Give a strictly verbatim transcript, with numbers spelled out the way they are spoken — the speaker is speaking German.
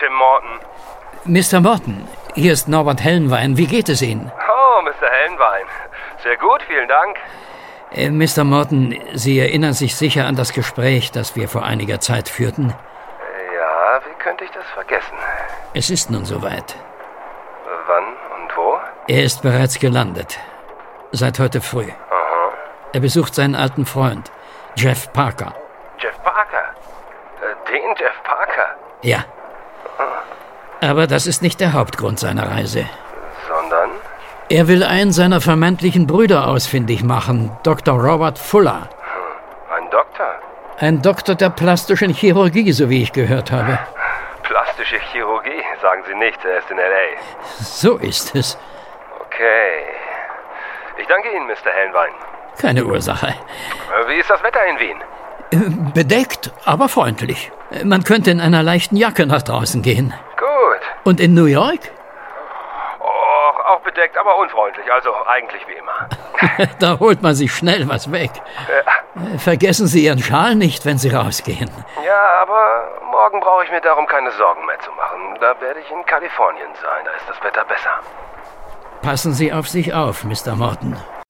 Tim Morton. Mister Morton, hier ist Norbert Hellenwein. Wie geht es Ihnen? Oh, Mister Hellenwein. Sehr gut, vielen Dank. Äh, Mister Morton, Sie erinnern sich sicher an das Gespräch, das wir vor einiger Zeit führten? Ja, wie könnte ich das vergessen? Es ist nun soweit. Wann und wo? Er ist bereits gelandet. Seit heute früh. Aha. Er besucht seinen alten Freund, Jeff Parker. Jeff Parker? Äh, den Jeff Parker? Ja. Aber das ist nicht der Hauptgrund seiner Reise. Sondern? Er will einen seiner vermeintlichen Brüder ausfindig machen, Doktor Robert Fuller. Ein Doktor? Ein Doktor der plastischen Chirurgie, so wie ich gehört habe. Plastische Chirurgie, sagen Sie nicht, er ist in L A. So ist es. Okay. Ich danke Ihnen, Mister Hellenwein. Keine Ursache. Äh, Wie ist das Wetter in Wien? Äh, Bedeckt, aber freundlich. Man könnte in einer leichten Jacke nach draußen gehen. Gut. Und in New York? Oh, auch bedeckt, aber unfreundlich, also eigentlich wie immer. Da holt man sich schnell was weg. Ja. Vergessen Sie Ihren Schal nicht, wenn Sie rausgehen. Ja, aber morgen brauche ich mir darum keine Sorgen mehr zu machen. Da werde ich in Kalifornien sein, da ist das Wetter besser. Passen Sie auf sich auf, Mister Morton.